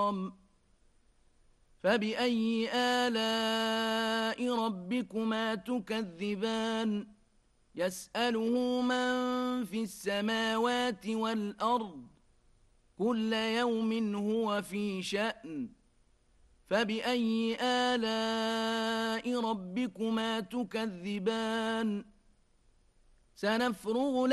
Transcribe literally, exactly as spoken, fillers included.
حرام فبأي آلاء ربكما تكذبان يسأله من في السماوات والأرض كل يوم هو في شأن فبأي آلاء ربكما تكذبان سنفرغ